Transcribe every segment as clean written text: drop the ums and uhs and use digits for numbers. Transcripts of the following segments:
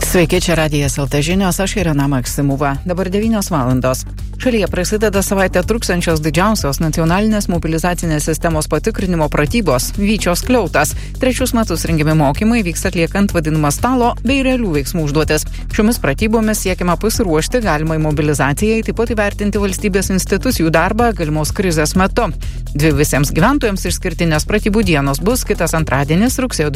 Sveiki, čia Radijas LT žinios, aš Irena Maksimova. Dabar 9 valandos. Šalyje prasideda savaitę truksančios didžiausios nacionalinės mobilizacinės sistemos patikrinimo pratybos Vyčio skliautas. 3 metus rengiami mokymai vyks atliekant vadinamą stalo bei realių veiksmų užduotis. Šiomis pratybomis siekiama pasiruošti galimai mobilizacijai, taip pat įvertinti valstybės institucijų darbą galimos krizės metu. 2 visiems gyventojams išskirtinės pratybų dienos bus kitas antradienis, rugsėjo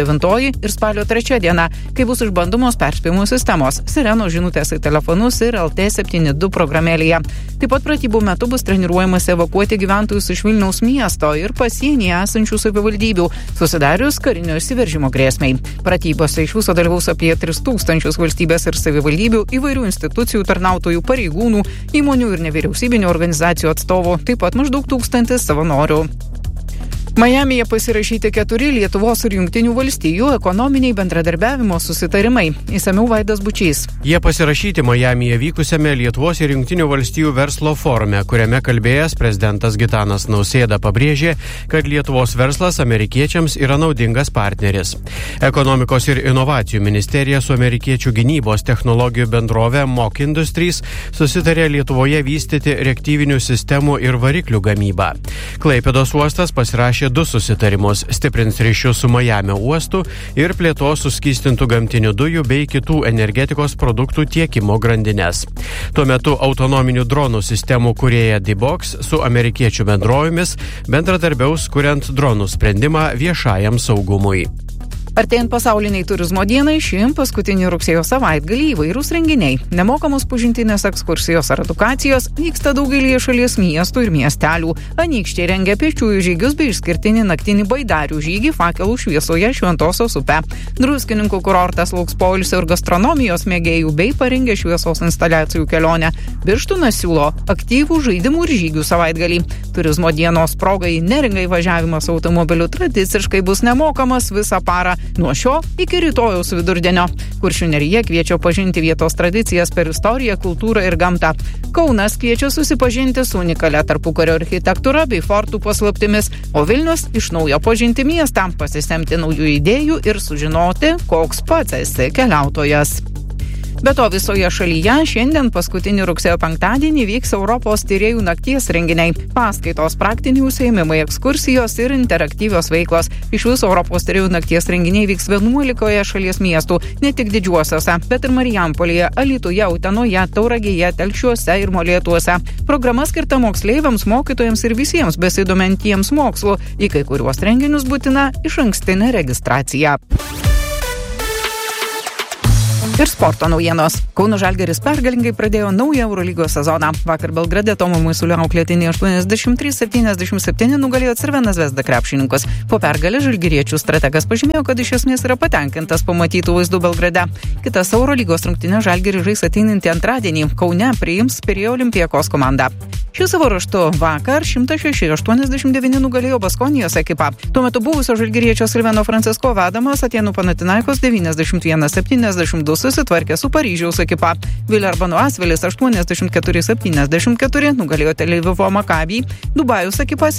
29 ir spalio 3 diena, kai bus išbandomos perspėjimų sistemos, sirenų žinutės į telefonus ir LT72 programėlėje. Taip pat pratybų metu bus treniruojamas evakuoti gyventojus iš Vilniaus miesto ir pasienyje esančių savivaldybių, susidarius karinio įsiveržimo grėsmei. Pratybose iš viso dalyvaus apie 3000 valstybės ir savivaldybių, įvairių institucijų tarnautojų, pareigūnų, įmonių ir nevyriausybinių organizacijų atstovų, taip pat maždaug 1000 savanorių. Majamyje pasirašyti 4 Lietuvos ir Jungtinių valstijų ekonominiai bendradarbiavimo susitarimai. Išsamiau Vaidas Bučys. Jie pasirašyti Majamyje vykusiame Lietuvos ir Jungtinių valstijų verslo forume, kuriame kalbėjęs prezidentas Gitanas Nausėda pabrėžė, kad Lietuvos verslas amerikiečiams yra naudingas partneris. Ekonomikos ir inovacijų ministerija su amerikiečių gynybos technologijų bendrove Mock Industries susitarė Lietuvoje vystyti reaktyvinių sistemų ir variklių gamybą. Klaipėdos uostas pasirašė 2 susitarimus, stiprins ryšius su Majamio uostu ir plėtos suskystintų gamtinių dujų bei kitų energetikos produktų tiekimo grandines. Tuo metu autonominių dronų sistemų kūrėja D-Box su amerikiečių bendrovėmis bendradarbiaus kuriant dronų sprendimą viešajam saugumui. Artėjant pasauliniai turizmo dienai, šį paskutinį rugsėjo savaitgalį įvairūs renginiai, nemokamos pažintinės ekskursijos ar edukacijos vyksta daugelyje šalies miestų ir miestelių. Anykščiai rengia pėsčiųjų žygius bei išskirtinį naktinį baidarių žygį fakelų šviesoje Šventosios upe. Druskininkų kurortas lauks poilsio ir gastronomijos mėgėjų bei parengė šviesos instaliacijų kelionę. Birštonas siūlo aktyvų žaidimų ir žygių savaitgalį. Turizmo dienos progai Neringą įvažiavimas automobiliu tradiciškai bus nemokamas visą parą. Nuo šio iki rytojaus vidurdienio. Kuršių nerija kviečia pažinti vietos tradicijas per istoriją, kultūrą ir gamtą. Kaunas kviečia susipažinti su unikalia tarpukario architektūra bei fortų paslaptimis, o Vilnius iš naujo pažinti miestą, pasisemti naujų idėjų ir sužinoti, koks pats esi keliautojas. Be to visoje šalyje šiandien paskutinį rugsėjo 5 vyks Europos tyrėjų nakties renginiai. Paskaitos, praktiniai užsiėmimai, ekskursijos ir interaktyvios veiklos. Iš viso Europos tyrėjų nakties renginiai vyks 11 šalies miestų, ne tik didžiuosiuose, bet ir Marijampolėje, Alytuje, Utenoje, Tauragėje, Telšiuose ir Molėtuose. Programa skirta moksleiviams, mokytojams ir visiems besidomintiems mokslu. Į kai kuriuos renginius būtina išankstinė registracija. Ir sporto naujienos. Kauno Žalgiris pergalingai pradėjo naują Eurolygos sezoną. Vakar Belgrade Tomo Maisulio auklėtiniai 83-77 nugalėjo Crvena Zvezda krepšininkus. Po pergalės žalgiriečių strategas pažymėjo, kad iš esmės yra patenkintas pamatytų vaizdų Belgrade. Kitas Eurolygos rungtynes Žalgiris žais ateinantį antradienį. Kaune priims Pirėjo Olympiakos komandą. Šis savo ruožtu vakar 106-89 nugalėjo Baskonijos ekipą. Tuo metu buvusio žalgiriečio Silveno Francisko vedamas Atėnų Panathinaikos 91-72 susitvarkė su Paryžiaus ekipa. Vilerbano Asvelis 84-74 nugalėjo Tel Avivo Maccabi. Dubajus ekipa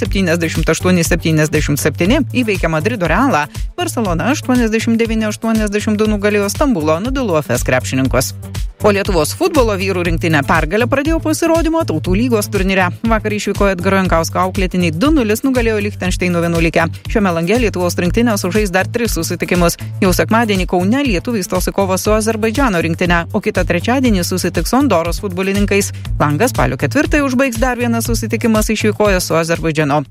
78-77 įveikė Madrido Realą. Barcelona 89-82 nugalėjo Stambulo Anadolu Efes krepšininkus. O Lietuvos futbolo vyrų rinktinė pergalę pradėjo pasirodymo Tautų lygos turnyre. Vakar išvyko Edgaro Jankausko auklėtiniai 2-0 nugalėjo Lichtenšteino 11. Šiame lange Lietuvos rinktinė sužais dar 3 susitikimus. Jau sekmadienį Kaune lietuviai stos į kovą su Azerbaidžano rinktinė, o kitą trečiadienį susitiks su Andoros futbolininkais. Langą spalio 4 užbaigs dar vienas susitikimas išvykoje su Azerbaidžanu.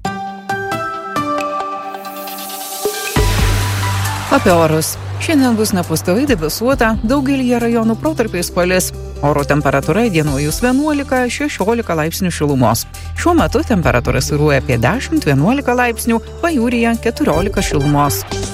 Apie orus. Šiandien bus nepastoviai debesuota, daugelyje rajonų protarpiais palis. Oro temperatūra įdienojus 11-16 laipsnių šilumos. Šiuo metu temperatūra svyruoja apie 10-11 laipsnių, pajūryje 14 šilumos.